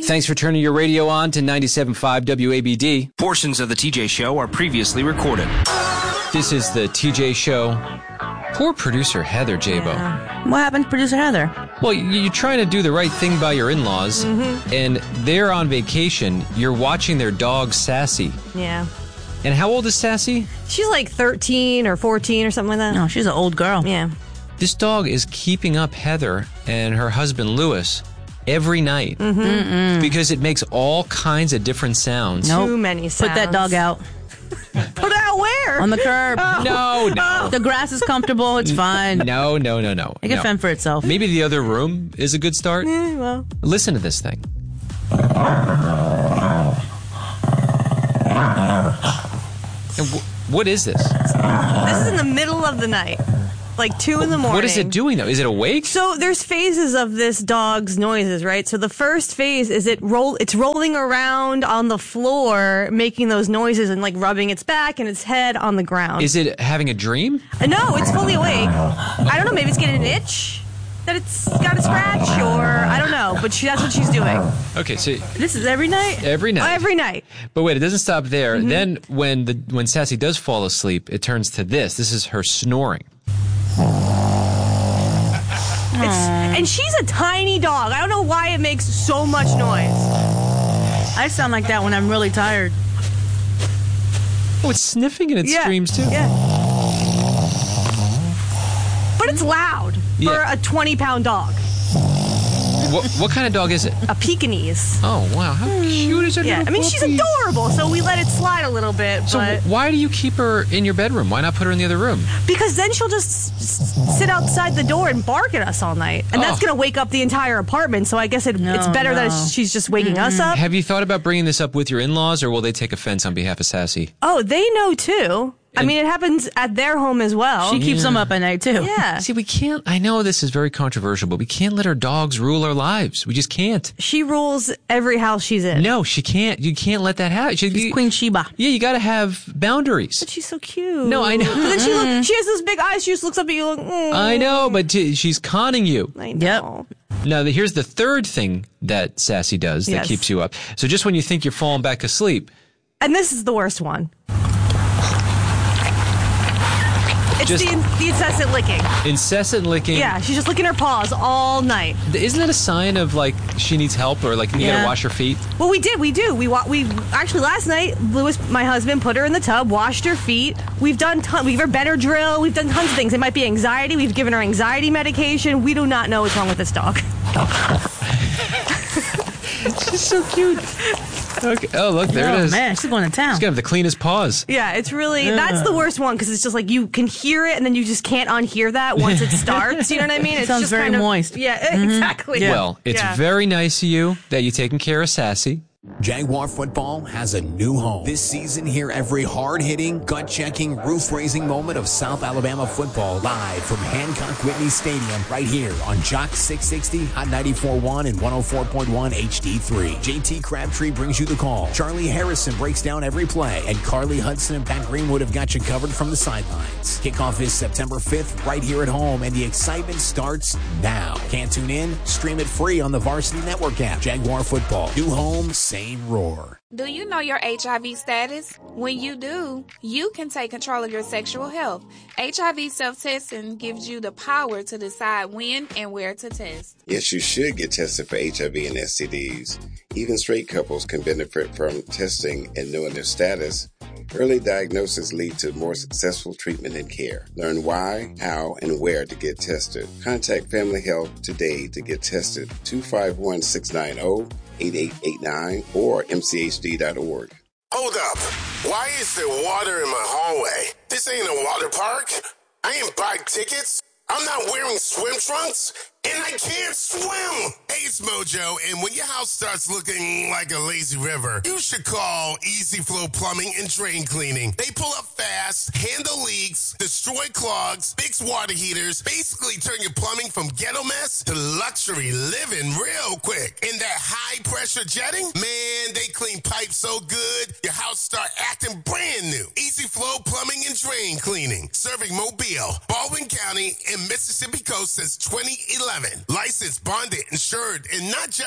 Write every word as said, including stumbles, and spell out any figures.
Thanks for turning your radio on to ninety-seven point five W A B D. Portions of the T J Show are previously recorded. This is the T J Show. Poor producer Heather, J-Bo. Yeah. What happened to producer Heather? Well, you're trying to do the right thing by your in-laws, mm-hmm. and they're on vacation. You're watching their dog, Sassy. Yeah. And how old is Sassy? She's like thirteen or fourteen or something like that. No, she's an old girl. Yeah. This dog is keeping up Heather and her husband, Lewis, every night. Mm-hmm. Because it makes all kinds of different sounds. Nope. Too many sounds. Put that dog out. Put it out where? On the curb. Oh. No, no. The grass is comfortable. It's fine. No, no, no, no. It can no. fend for itself. Maybe the other room is a good start. Yeah, well. Listen to this thing. And wh- what is this? This is in the middle of the night. Like two in the morning. What is it doing, though? Is it awake? So there's phases of this dog's noises, right? So the first phase is it roll. It's rolling around on the floor, making those noises and like rubbing its back and its head on the ground. Is it having a dream? Uh, no, it's fully awake. I don't know. Maybe it's getting an itch that it's got a scratch, or I don't know. But she, that's what she's doing. Okay, so This is every night? every night. Oh, every night. But wait, it doesn't stop there. Mm-hmm. Then when the when Sassy does fall asleep, it turns to this. This is her snoring. It's, and she's a tiny dog. I don't know why it makes so much noise. I sound like that when I'm really tired. Oh, it's sniffing in its Yeah. dreams, too. Yeah. But it's loud Yeah. for a twenty-pound dog. What, what kind of dog is it? A Pekingese. Oh, wow. How cute is her Yeah, little I mean, she's puppy? adorable, so we let it slide a little bit. So but why do you keep her in your bedroom? Why not put her in the other room? because then she'll just s- sit outside the door and bark at us all night. And that's Oh. going to wake up the entire apartment, so I guess it, No, it's better no. that it's, she's just waking us up. Have you thought about bringing this up with your in-laws, or will they take offense on behalf of Sassy? Oh, they know too. I And- mean, it happens at their home as well. She keeps them up at night, too. yeah. See, we can't, I know this is very controversial, but we can't let our dogs rule our lives. We just can't. She rules every house she's in. No, she can't. You can't let that happen. She, She's you- Queen Sheba. Yeah, you got to have boundaries. But she's so cute. No, I know. But then she look, she has those big eyes. She just looks up at you like, mm. I know, but t- she's conning you. I know. Now, the- here's the third thing that Sassy does that Yes. keeps you up. So just when you think you're falling back asleep, And this is the worst one. It's Just- the, the incessant licking. incessant licking. Yeah, she's just licking her paws all night. Isn't that a sign of, like, she needs help or, like, you got Yeah. to wash her feet? Well, we did. We do. We wa- we actually last night, Lewis, my husband, put her in the tub, washed her feet. We've done ton- we've given her Benadryl. We've done tons of things. It might be anxiety. We've given her anxiety medication. We do not know what's wrong with this dog. She's so cute. Okay. Oh, look, there oh, it is. man, she's going to town. She's got to have the cleanest paws. Yeah, it's really that's the worst one because it's just like you can hear it and then you just can't unhear that once it starts. You know what I mean? It's Sounds just very kind of, moist. Yeah, exactly. Well, it's Yeah. very nice of you that you're taking care of Sassy. Jaguar football has a new home. This season, hear every hard-hitting, gut-checking, roof-raising moment of South Alabama football live from Hancock Whitney Stadium right here on Jock six sixty, Hot ninety-four point one, and one oh four point one H D three. J T Crabtree brings you the call. Charlie Harrison breaks down every play, and Carly Hudson and Pat Greenwood have got you covered from the sidelines. Kickoff is September fifth right here at home, and the excitement starts now. Can't tune in? Stream it free on the Varsity Network app. Jaguar football. New home, same roar. Do you know your H I V status? When you do, you can take control of your sexual health. H I V self-testing gives you the power to decide when and where to test. Yes, you should get tested for H I V and S T Ds. Even straight couples can benefit from testing and knowing their status. Early diagnosis leads to more successful treatment and care. Learn why, how, and where to get tested. Contact Family Health today to get tested. two five one, six nine zero, eight eight eight nine or m c h d dot org. Hold up. Why is there water in my hallway? This ain't a water park. I ain't buy tickets. I'm not wearing swim trunks. And I can't swim. Hey, it's Mojo, and when your house starts looking like a lazy river, you should call Easy Flow Plumbing and Drain Cleaning. They pull up fast, handle leaks, destroy clogs, fix water heaters, basically turn your plumbing from ghetto mess to luxury living real quick. And that high-pressure jetting, man, they clean pipes so good, your house start acting brand new. Easy Flow Plumbing and Drain Cleaning, serving Mobile, Baldwin County, and Mississippi Coast since twenty eleven. Licensed, bonded, insured, and not just